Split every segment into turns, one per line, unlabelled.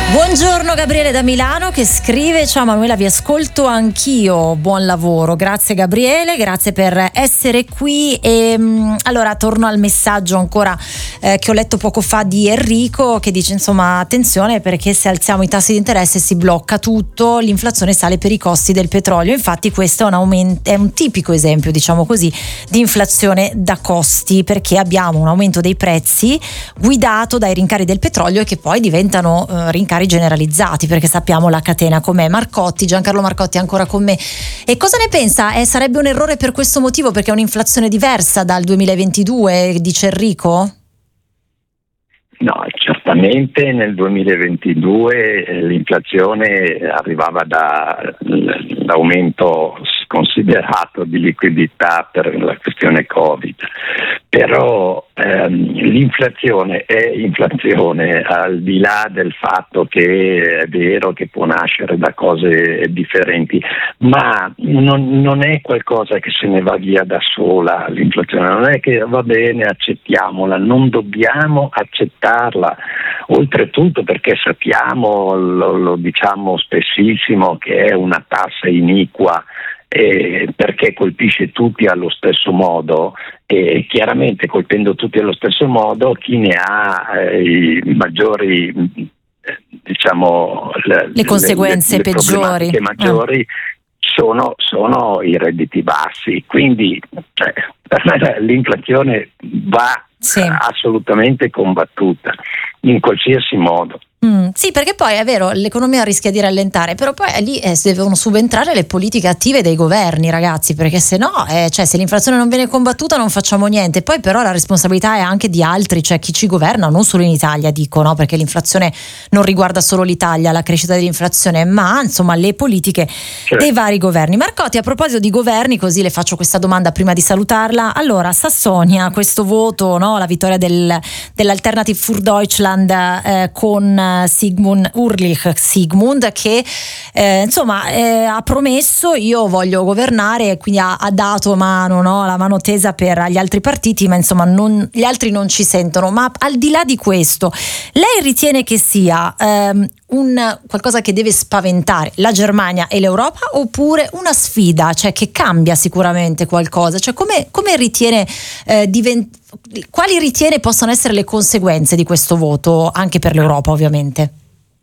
Buongiorno Gabriele da Milano che scrive: ciao Manuela, vi ascolto anch'io, buon lavoro. Grazie Gabriele, grazie per essere qui. E allora torno al messaggio ancora che ho letto poco fa di Enrico, che dice insomma attenzione perché se alziamo i tassi di interesse si blocca tutto, l'inflazione sale per i costi del petrolio. Infatti questo è un tipico esempio, diciamo così, di inflazione da costi, perché abbiamo un aumento dei prezzi guidato dai rincari del petrolio e che poi diventano rincari generalizzati, perché sappiamo la catena com'è. Giancarlo Marcotti è ancora con me. E cosa ne pensa? Sarebbe un errore per questo motivo, perché è un'inflazione diversa dal 2022, dice Enrico?
No, certamente nel 2022 l'inflazione arrivava dall'aumento considerato di liquidità per la questione Covid, però l'inflazione è inflazione, al di là del fatto che è vero che può nascere da cose differenti, ma non è qualcosa che se ne va via da sola. L'inflazione non è che va bene, accettiamola, non dobbiamo accettarla, oltretutto perché sappiamo, lo diciamo spessissimo, che è una tassa iniqua, perché colpisce tutti allo stesso modo, e chiaramente colpendo tutti allo stesso modo chi ne ha i maggiori
le conseguenze
le
peggiori
maggiori sono i redditi bassi, quindi per me l'inflazione va assolutamente combattuta in qualsiasi modo.
Sì, perché poi è vero, l'economia rischia di rallentare, però poi lì devono subentrare le politiche attive dei governi, ragazzi, perché se no, se l'inflazione non viene combattuta non facciamo niente. Poi però la responsabilità è anche di altri, cioè chi ci governa, non solo in Italia, dico, no? Perché l'inflazione non riguarda solo l'Italia, la crescita dell'inflazione, ma insomma le politiche dei vari governi. Marcotti, a proposito di governi, così le faccio questa domanda prima di salutarla. Allora, Sassonia, questo voto, no? La vittoria dell'Alternative für Deutschland con Sigmund che ha promesso io voglio governare, quindi ha dato mano, no? La mano tesa per gli altri partiti, ma insomma gli altri non ci sentono. Ma al di là di questo, lei ritiene che sia qualcosa che deve spaventare la Germania e l'Europa, oppure una sfida, cioè che cambia sicuramente qualcosa? Cioè come ritiene quali ritiene possano essere le conseguenze di questo voto anche per l'Europa, ovviamente?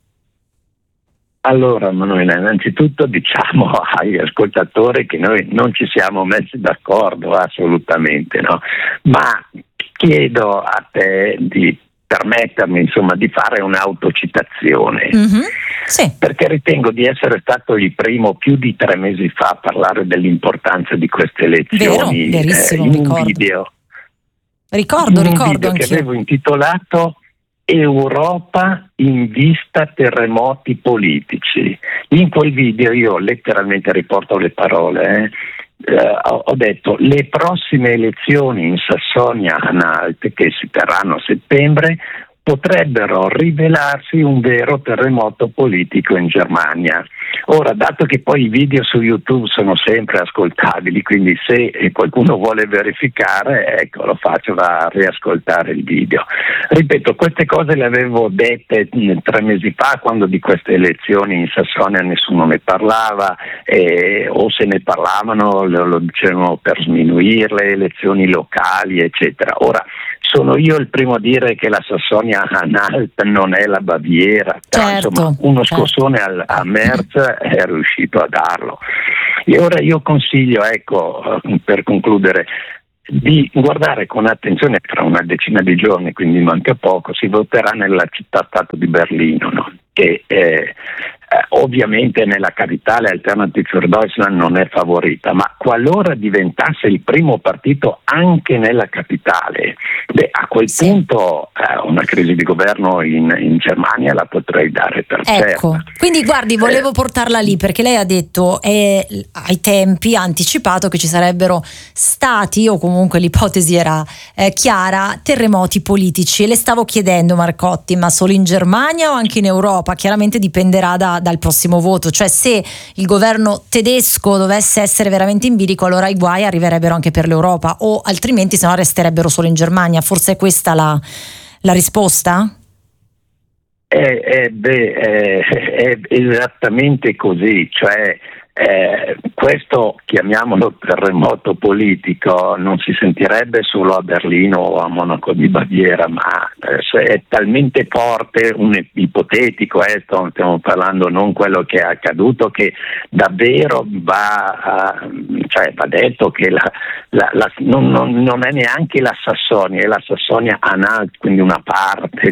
Allora Manuela, innanzitutto diciamo agli ascoltatori che noi non ci siamo messi d'accordo assolutamente, no? Ma chiedo a te di permettermi insomma di fare un'autocitazione,
sì.
Perché ritengo di essere stato il primo più di 3 mesi fa a parlare dell'importanza di queste elezioni.
Vero, verissimo,
in un
ricordo.
video.
Ricordo
Video che avevo intitolato Europa in vista terremoti politici. In quel video io letteralmente riporto le parole, ho detto: le prossime elezioni in Sassonia-Anhalt, che si terranno a settembre, potrebbero rivelarsi un vero terremoto politico in Germania. Ora, dato che poi i video su YouTube sono sempre ascoltabili, quindi se qualcuno vuole verificare, ecco, lo faccio a riascoltare il video. Ripeto, queste cose le avevo dette 3 mesi fa, quando di queste elezioni in Sassonia nessuno ne parlava, o se ne parlavano lo dicevano per sminuire, elezioni locali, eccetera. Ora, sono io il primo a dire che la Sassonia-Anhalt non è la Baviera, però insomma uno scossone a Merz è riuscito a darlo. E ora io consiglio, ecco, per concludere, di guardare con attenzione. Tra una decina di giorni, quindi manca poco, si voterà nella città-stato di Berlino, no? Che ovviamente nella capitale Alternative für Deutschland non è favorita, ma qualora diventasse il primo partito anche nella capitale, a quel punto una crisi di governo in Germania la potrei dare per certa.
Quindi guardi, volevo portarla lì, perché lei ha detto ai tempi, ha anticipato che ci sarebbero stati, o comunque l'ipotesi era chiara, terremoti politici, e le stavo chiedendo, Marcotti, ma solo in Germania o anche in Europa? Chiaramente dipenderà dal prossimo voto, cioè se il governo tedesco dovesse essere veramente in bilico, allora i guai arriverebbero anche per l'Europa, o altrimenti se no resterebbero solo in Germania. Forse è questa la risposta?
È esattamente così, cioè questo, chiamiamolo terremoto politico, non si sentirebbe solo a Berlino o a Monaco di Baviera, ma è talmente forte, un ipotetico, stiamo parlando non quello che è accaduto, che davvero va detto che non è neanche la Sassonia, è la Sassonia-Anhalt, quindi una parte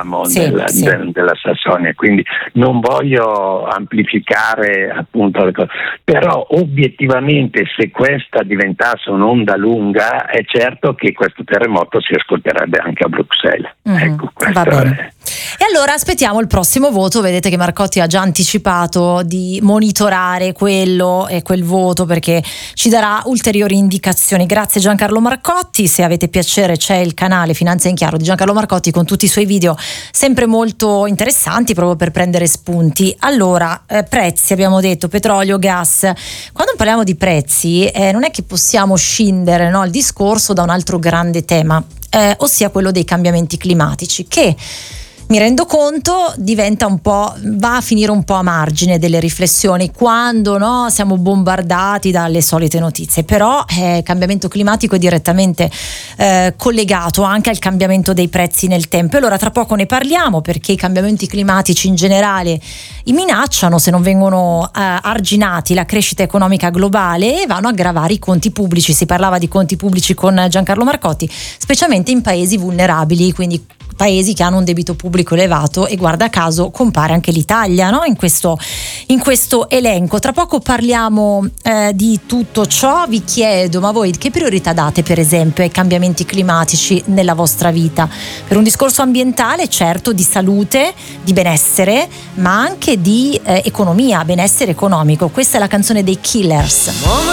della Sassonia, quindi non voglio amplificare appunto le cose. Però obiettivamente, se questa diventasse un'onda lunga, è certo che questo terremoto si ascolterebbe anche a Bruxelles. Ecco,
va bene. E allora aspettiamo il prossimo voto. Vedete che Marcotti ha già anticipato di monitorare quello e quel voto, perché ci darà ulteriori indicazioni. Grazie Giancarlo Marcotti. Se avete piacere, c'è il canale Finanza in Chiaro di Giancarlo Marcotti con tutti i suoi video sempre molto interessanti, proprio per prendere spunti. Allora, prezzi, abbiamo detto, petrolio, gas. Quando parliamo di prezzi non è che possiamo scindere, no, il discorso da un altro grande tema, ossia quello dei cambiamenti climatici, che mi rendo conto va a finire un po' a margine delle riflessioni quando siamo bombardati dalle solite notizie, però il cambiamento climatico è direttamente collegato anche al cambiamento dei prezzi nel tempo. E allora tra poco ne parliamo, perché i cambiamenti climatici in generale minacciano, se non vengono arginati, la crescita economica globale e vanno a aggravare i conti pubblici. Si parlava di conti pubblici con Giancarlo Marcotti, specialmente in paesi vulnerabili, quindi paesi che hanno un debito pubblico elevato, e guarda caso compare anche l'Italia, no? in questo elenco. Tra poco parliamo di tutto ciò. Vi chiedo, ma voi che priorità date per esempio ai cambiamenti climatici nella vostra vita? Per un discorso ambientale, certo, di salute, di benessere, ma anche di economia, benessere economico. Questa è la canzone dei Killers.